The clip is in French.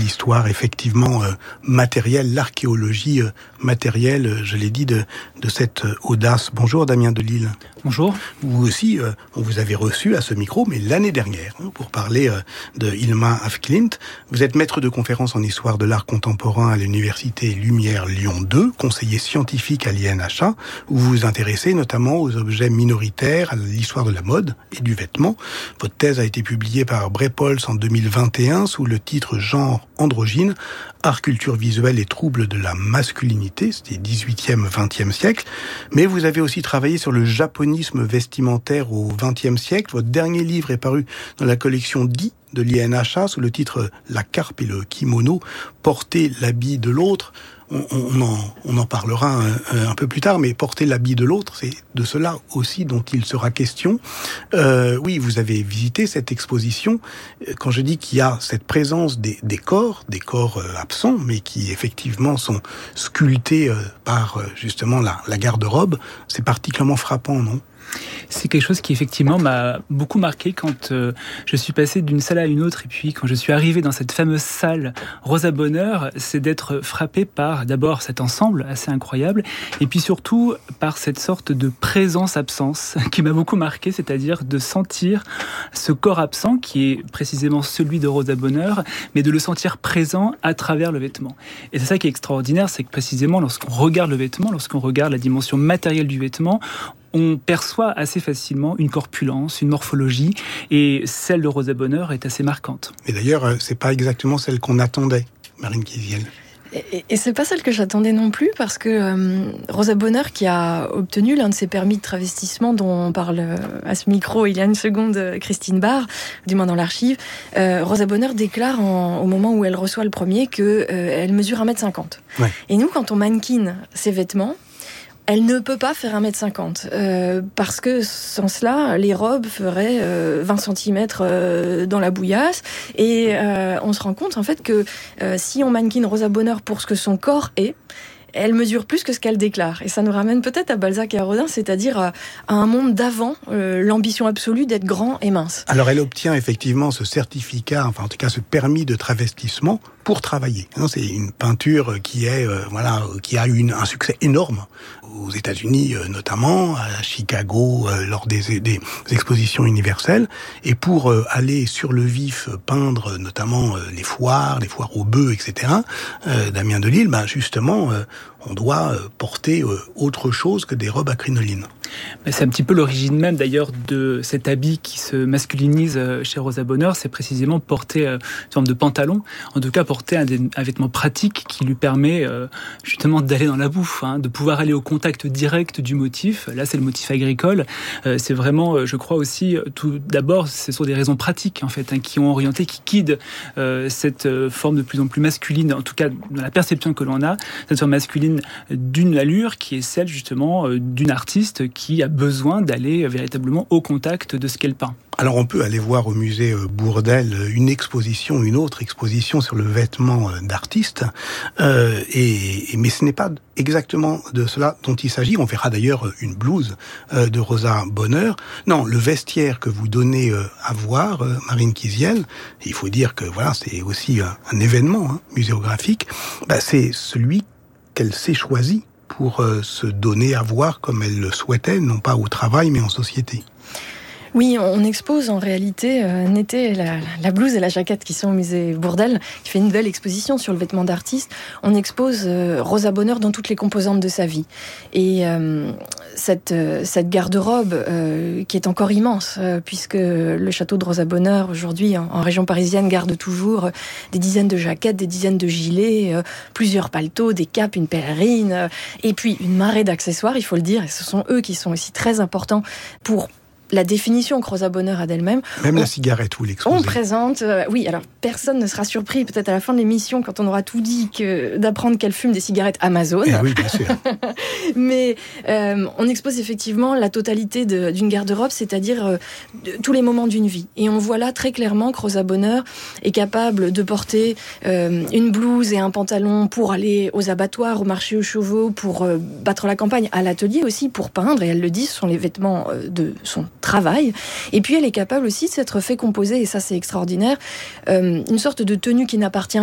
l'histoire effectivement matérielle, l'archéologie matérielle, je l'ai dit, de cette audace. Bonjour Damien Delille. Bonjour. Vous aussi, on vous avait reçu à ce micro, mais l'année dernière, pour parler de Hilma af Klint. Vous êtes maître de conférence en histoire de l'art contemporain à l'université Lumière Lyon 2, conseiller scientifique à l'INHA, où vous vous intéressez notamment aux objets minoritaires, à l'histoire de la mode et du vêtement. Votre thèse a été publiée par Brepols en 2021 sous le titre Genre androgyne, art, culture visuelle et troubles de la masculinité, c'était 18e, 20e siècle. Mais vous avez aussi travaillé sur le japonisme vestimentaire au 20e siècle. Votre dernier livre est paru dans la collection DI de l'INHA sous le titre La carpe et le kimono, porter l'habit de l'autre. On en parlera un peu plus tard, mais porter l'habit de l'autre, c'est de cela aussi dont il sera question. Oui, vous avez visité cette exposition. Quand je dis qu'il y a cette présence des corps absents, mais qui effectivement sont sculptés par justement la garde-robe, c'est particulièrement frappant, non ? C'est quelque chose qui effectivement m'a beaucoup marqué quand je suis passé d'une salle à une autre, et puis quand je suis arrivé dans cette fameuse salle Rosa Bonheur, c'est d'être frappé par d'abord cet ensemble assez incroyable, et puis surtout par cette sorte de présence-absence qui m'a beaucoup marqué, c'est-à-dire de sentir ce corps absent qui est précisément celui de Rosa Bonheur, mais de le sentir présent à travers le vêtement. Et c'est ça qui est extraordinaire, c'est que précisément lorsqu'on regarde le vêtement, lorsqu'on regarde la dimension matérielle du vêtement, on perçoit assez facilement une corpulence, une morphologie, et celle de Rosa Bonheur est assez marquante. Et d'ailleurs, c'est pas exactement celle qu'on attendait, Marine Kisiel. Et c'est pas celle que j'attendais non plus, parce que Rosa Bonheur, qui a obtenu l'un de ses permis de travestissement dont on parle à ce micro il y a une seconde, Christine Barr, du moins dans l'archive, Rosa Bonheur déclare au moment où elle reçoit le premier qu'elle mesure 1m50. Ouais. Et nous, quand on mannequine ses vêtements, elle ne peut pas faire 1m50, parce que sans cela, les robes feraient 20 cm dans la bouillasse. Et on se rend compte en fait que si on mannequine Rosa Bonheur pour ce que son corps est, elle mesure plus que ce qu'elle déclare. Et ça nous ramène peut-être à Balzac et à Rodin, c'est-à-dire à un monde d'avant, l'ambition absolue d'être grand et mince. Alors elle obtient effectivement ce certificat, enfin en tout cas ce permis de travestissement pour travailler. C'est une peinture qui a eu un succès énorme aux États-Unis notamment, à Chicago lors des expositions universelles. Et pour aller sur le vif peindre notamment les foires aux bœufs, etc. Damien Delille, justement, on doit porter autre chose que des robes à crinoline. C'est un petit peu l'origine même d'ailleurs de cet habit qui se masculinise chez Rosa Bonheur, c'est précisément porter une forme de pantalon, en tout cas porter un vêtement pratique qui lui permet justement d'aller dans la bouffe, de pouvoir aller au contact direct du motif. Là, c'est le motif agricole. C'est vraiment, je crois aussi, tout d'abord, ce sont des raisons pratiques en fait, qui ont orienté, qui guident cette forme de plus en plus masculine, en tout cas dans la perception que l'on a, cette forme masculine d'une allure qui est celle justement d'une artiste qui a besoin d'aller véritablement au contact de ce qu'elle peint. Alors on peut aller voir au musée Bourdelle une autre exposition sur le vêtement d'artiste, mais ce n'est pas exactement de cela dont il s'agit. On verra d'ailleurs une blouse de Rosa Bonheur. Non, le vestiaire que vous donnez à voir, Marine Kisiel, il faut dire que voilà, c'est aussi un événement muséographique, c'est celui qu'elle s'est choisi pour se donner à voir comme elle le souhaitait, non pas au travail mais en société. Oui, on expose en réalité Nété, la blouse et la jaquette qui sont au musée Bourdelle, qui fait une belle exposition sur le vêtement d'artiste. On expose Rosa Bonheur dans toutes les composantes de sa vie. Et cette garde-robe qui est encore immense, puisque le château de Rosa Bonheur, aujourd'hui, en région parisienne, garde toujours des dizaines de jaquettes, des dizaines de gilets, plusieurs paletots, des capes, une pèlerine, et puis une marée d'accessoires, il faut le dire, et ce sont eux qui sont aussi très importants pour la définition que Rosa Bonheur a d'elle-même. Même la cigarette, vous l'exposez. On présente, oui, alors personne ne sera surpris, peut-être à la fin de l'émission, quand on aura tout dit, d'apprendre qu'elle fume des cigarettes Amazon. Oui, bien sûr. Mais on expose effectivement la totalité d'une garde-robe, c'est-à-dire tous les moments d'une vie. Et on voit là très clairement que Rosa Bonheur est capable de porter une blouse et un pantalon pour aller aux abattoirs, au marché aux chevaux, pour battre la campagne, à l'atelier aussi, pour peindre, et elle le dit, ce sont les vêtements de son travail. Et puis elle est capable aussi de s'être fait composer, et ça c'est extraordinaire, une sorte de tenue qui n'appartient